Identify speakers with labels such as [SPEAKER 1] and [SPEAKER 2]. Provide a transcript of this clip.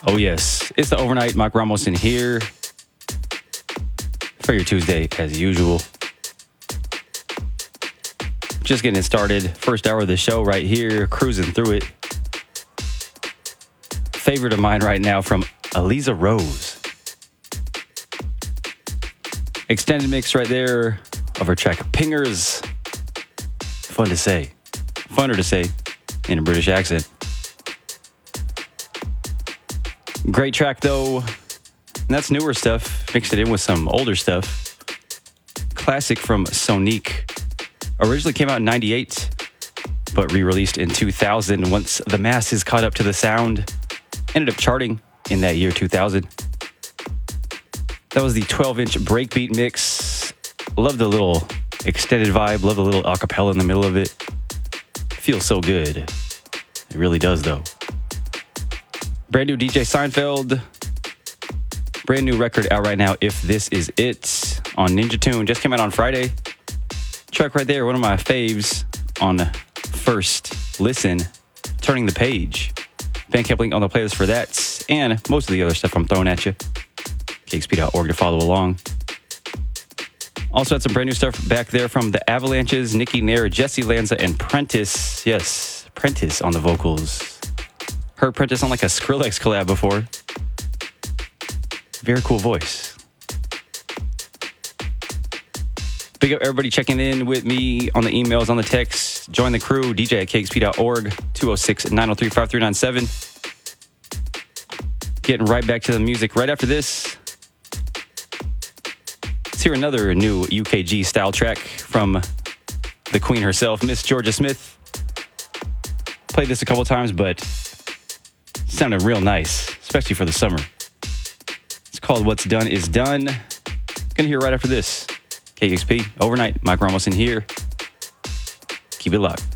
[SPEAKER 1] Oh yes, it's the Overnight. Mike Ramos in here for your Tuesday as usual. Just getting it started. First hour of the show right here, cruising through it. Favorite of mine right now from Aliza Rose. Extended mix right there of her track Pingers. Fun to say. Funner to say in a British accent. Great track though. And that's newer stuff. Mixed it in with some older stuff. Classic from Sonique. Originally came out in 98, but re-released in 2000 once the masses caught up to the sound. Ended up charting in that year 2000. That was the 12-inch breakbeat mix. Love the little extended vibe. Love the little acapella in the middle of it. Feels so good. It really does though. Brand new DJ Seinfeld. Brand new record out right now, If This Is It, on Ninja Tune. Just came out on Friday. Track right there, one of my faves on first listen, Turning the Page. Bandcamp link on the playlist for that, and most of the other stuff I'm throwing at you. KXP.org to follow along. Also had some brand new stuff back there from the Avalanches, Nikki Nair, Jesse Lanza, and Prentice. Yes, Prentice on the vocals. Heard Prentice on like a Skrillex collab before. Very cool voice. Big up everybody checking in with me on the emails, on the texts. Join the crew, DJ at KXP.org, 206-903-5397. Getting right back to the music right after this. Let's hear another new UKG style track from the queen herself, Miss Georgia Smith. Played this a couple times, but sounded real nice, especially for the summer. It's called What's Done Is Done. Gonna hear right after this. KXP, Overnight, Mike Ramos in here. Keep it locked.